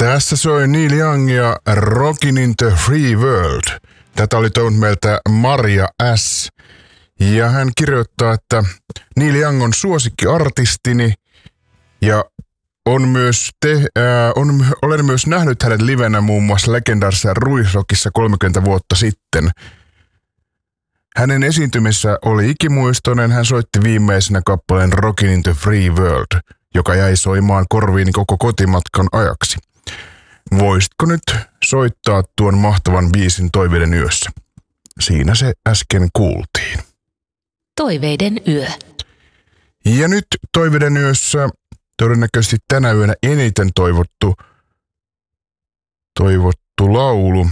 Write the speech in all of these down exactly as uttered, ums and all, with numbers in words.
Tässä soi Neil Young ja Rockin' in the Free World. Tätä oli toivonut meiltä Maria S. Ja hän kirjoittaa, että Neil Young on suosikkiartistini ja on myös te, äh, on, olen myös nähnyt hänet livenä muun muassa legendaarisessa Ruisrockissa kolmekymmentä vuotta sitten. Hänen esiintymissä oli ikimuistoinen, hän soitti viimeisenä kappaleen Rockin' in the Free World, joka jäi soimaan korviini koko kotimatkan ajaksi. Voisitko nyt soittaa tuon mahtavan biisin Toiveiden yössä? Siinä se äsken kuultiin. Toiveiden yö. Ja nyt Toiveiden yössä todennäköisesti tänä yönä eniten toivottu, toivottu laulu.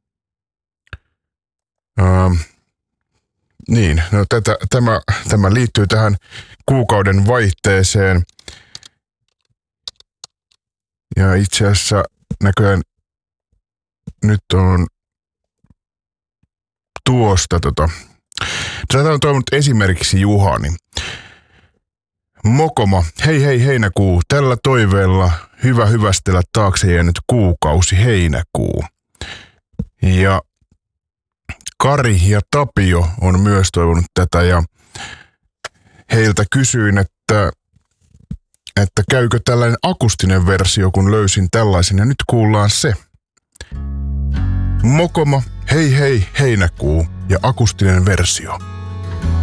Ähm, niin, no tätä, tämä, tämä liittyy tähän kuukauden vaihteeseen. Ja itse asiassa näköjään nyt on tuosta tota. Tätä on toivonut esimerkiksi Juhani. Mokoma, hei hei heinäkuu, tällä toiveella hyvä hyvästellä taakse jäänyt kuukausi heinäkuu. Ja Kari ja Tapio on myös toivonut tätä ja heiltä kysyin, että, että käykö tällainen akustinen versio, kun löysin tällaisen ja nyt kuullaan se. Mokoma, hei hei heinäkuu ja akustinen versio.